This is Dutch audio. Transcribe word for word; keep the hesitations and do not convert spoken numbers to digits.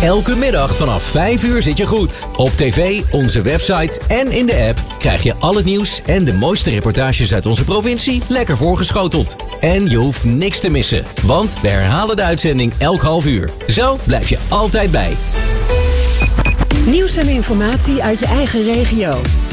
Elke middag vanaf vijf uur zit je goed. Op tv, onze website en in de app krijg je al het nieuws en de mooiste reportages uit onze provincie lekker voorgeschoteld. En je hoeft niks te missen, want we herhalen de uitzending elk half uur. Zo blijf je altijd bij. Nieuws en informatie uit je eigen regio.